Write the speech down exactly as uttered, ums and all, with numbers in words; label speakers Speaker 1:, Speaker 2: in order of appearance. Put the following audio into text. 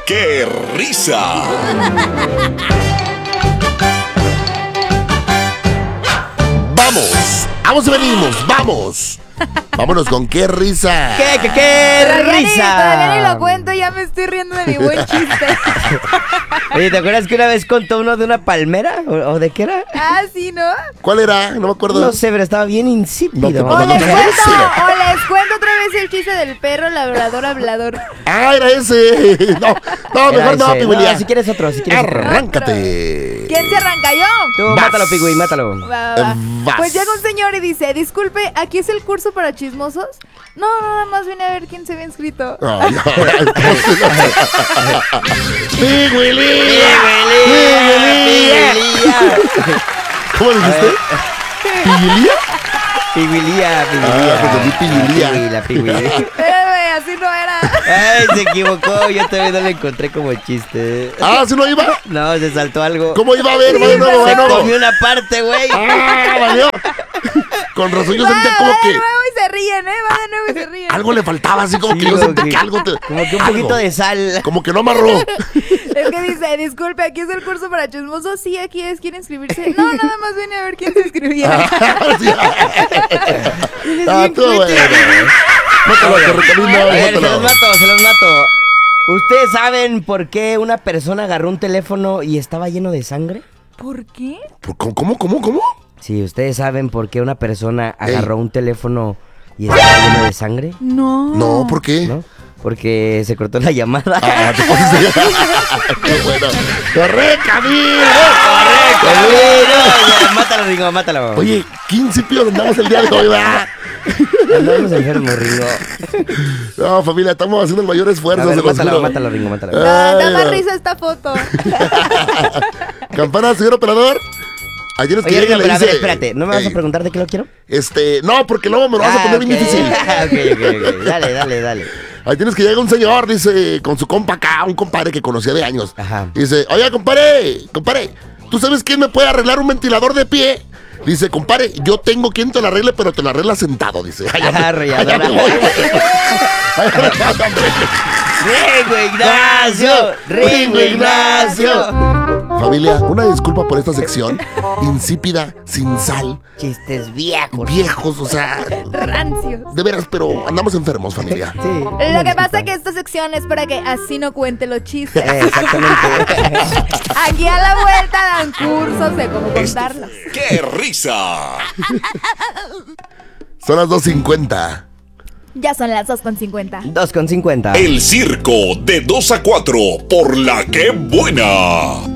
Speaker 1: ¡Qué risa!
Speaker 2: ¡Vamos! ¡Vamos y venimos! ¡Vamos! Vámonos con qué risa.
Speaker 3: ¿Qué, qué, qué
Speaker 4: Todavía ni-
Speaker 3: risa?
Speaker 4: Todavía ni lo cuento, ya me estoy riendo de mi buen chiste.
Speaker 3: Oye, ¿te acuerdas que una vez contó uno de una palmera? ¿O, o de qué era?
Speaker 4: Ah, sí, ¿no?
Speaker 2: ¿Cuál era? No me acuerdo.
Speaker 3: No sé, pero estaba bien insípido.
Speaker 2: No te-
Speaker 4: O
Speaker 2: no, no,
Speaker 4: les
Speaker 2: no,
Speaker 4: cuento,
Speaker 2: ese no.
Speaker 4: o les cuento otra vez el chiste del perro labrador hablador.
Speaker 2: Ah, era ese. No, no,
Speaker 3: Era
Speaker 2: mejor no,
Speaker 3: ese.
Speaker 2: Pigüilía.
Speaker 3: No, si quieres otro, si quieres otro.
Speaker 2: Arráncate.
Speaker 4: ¿Quién se arranca yo?
Speaker 3: Tú,
Speaker 2: Vas.
Speaker 3: mátalo, Pigüey, mátalo.
Speaker 4: Va, va, va.
Speaker 2: Vas.
Speaker 4: Pues llega un señor y dice, disculpe, ¿aquí es el curso para chismosos? No, nada más vine a ver quién se había inscrito.
Speaker 2: Ay, ay, Pigüilía.
Speaker 3: Pigüilía.
Speaker 2: ¿Cómo le dijiste? ¿Pigüilía?
Speaker 3: Pigüilía,
Speaker 2: Ah,
Speaker 3: pigüilía.
Speaker 2: pues entendí pigüilía.
Speaker 3: Pigüila, pigüila.
Speaker 4: Espérame, así no era.
Speaker 3: Ay, se equivocó. Yo también no lo encontré como chiste.
Speaker 2: Ah, ¿sí no iba?
Speaker 3: No, se saltó algo.
Speaker 2: ¿Cómo iba a ver? Va de nuevo, va de
Speaker 3: Se
Speaker 2: nuevo.
Speaker 3: comió una parte, güey.
Speaker 2: Ah, valió. Con razón yo
Speaker 4: Va,
Speaker 2: sentía
Speaker 4: va
Speaker 2: como
Speaker 4: de
Speaker 2: que
Speaker 4: nuevo y se ríen, ¿eh? Va de nuevo y se ríen.
Speaker 2: algo le faltaba, así como
Speaker 3: Sí,
Speaker 2: que yo
Speaker 3: como
Speaker 2: sentí
Speaker 3: que-
Speaker 2: que algo te...
Speaker 3: Como que un
Speaker 2: algo.
Speaker 3: poquito de sal.
Speaker 2: Como que no amarró.
Speaker 4: Es que dice, disculpe, ¿aquí es el curso para chismosos? Sí, aquí es. ¿Quiere inscribirse? No, nada más vine a ver quién se inscribía.
Speaker 2: Ah, todo bueno. Mátalo, te recomiendo.
Speaker 3: A ver, se los
Speaker 2: Mátalo.
Speaker 3: mato, se los mato. ¿Ustedes saben por qué una persona agarró un teléfono y estaba lleno de sangre?
Speaker 4: ¿Por qué?
Speaker 2: ¿Cómo, cómo, cómo, cómo?
Speaker 3: Sí, ¿ustedes saben por qué una persona
Speaker 2: Ey.
Speaker 3: agarró un teléfono y estaba lleno de sangre?
Speaker 4: No.
Speaker 2: No, ¿por qué?
Speaker 3: ¿No? Porque se cortó la llamada.
Speaker 2: Ah, te pones qué bueno. ¡Corre, Camilo!
Speaker 3: Camilo, mátalo, Ringo, mátalo.
Speaker 2: Oye, qué insípidos andamos el día de hoy, ¿verdad?
Speaker 3: Andamos enfermos, Ringo.
Speaker 2: No, familia, estamos haciendo el mayor esfuerzo.
Speaker 3: A ver,
Speaker 2: se los
Speaker 3: mátalo,
Speaker 2: juro.
Speaker 3: mátalo, Ringo, mátalo.
Speaker 4: No, da
Speaker 2: Ay,
Speaker 4: más
Speaker 2: no.
Speaker 4: risa esta foto.
Speaker 2: Campana, señor operador. Ayer es que
Speaker 3: Oye,
Speaker 2: llega
Speaker 3: Ringo,
Speaker 2: y le
Speaker 3: pero a
Speaker 2: dice...
Speaker 3: ver, espérate, ¿no me vas a
Speaker 2: Ey,
Speaker 3: preguntar de qué lo quiero?
Speaker 2: Este, no, porque luego me lo vas a poner bien
Speaker 3: ok.
Speaker 2: difícil.
Speaker 3: ok, ok, ok. Dale, dale, dale.
Speaker 2: Ahí tienes que llega un señor, dice, con su compa acá, un compadre que conocía de años.
Speaker 3: Ajá.
Speaker 2: Dice, oye, compadre, compadre, ¿tú sabes quién me puede arreglar un ventilador de pie? Dice, compadre, yo tengo quien te lo arregle, pero te lo arregla sentado, dice. Ay, ya me-
Speaker 3: Arrolladora.
Speaker 2: ay, ya me voy, güey. Ay, ya me voy, hombre.
Speaker 3: Ringo Ignacio, Ringo Ignacio.
Speaker 2: Familia, una disculpa por esta sección insípida, sin sal,
Speaker 3: Chistes viejos.
Speaker 2: viejos, o sea,
Speaker 4: Rancios.
Speaker 2: de veras, pero andamos enfermos, familia.
Speaker 3: Sí.
Speaker 4: Lo que pasa es que esta sección es para que así no cuente los chistes.
Speaker 3: Eh, exactamente.
Speaker 4: Aquí a la vuelta dan cursos de cómo contarlos.
Speaker 1: ¡Qué risa!
Speaker 2: Son las dos cincuenta.
Speaker 4: Ya son las dos con cincuenta.
Speaker 3: dos con cincuenta.
Speaker 1: El circo de dos a cuatro por la que buena.